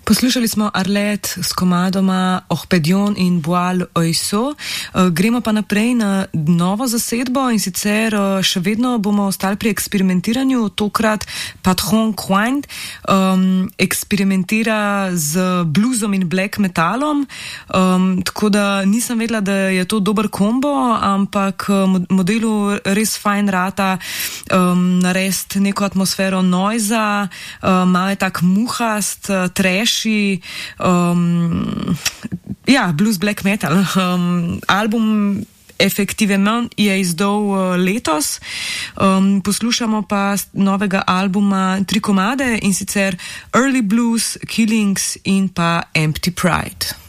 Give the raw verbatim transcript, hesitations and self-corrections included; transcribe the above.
Poslušali smo Arlette s komadoma Orpedion in Boal Oiseau. Gremo pa naprej na novo zasedbo in sicer še vedno bomo ostali pri eksperimentiranju. Tokrat Patron Quine um, eksperimentira z bluesom in black metalom, um, tako da nisem vedela, da je to dober kombo, ampak modelu res fajn rata um, narediti neko atmosfero noiza, um, malo je tak muhast, trash. Um, ja, blues black metal. Um, album Effectivement je izdal uh, letos. Um, poslušamo pa novega albuma tri komade in sicer Early Blues, Killings in pa Empty Pride.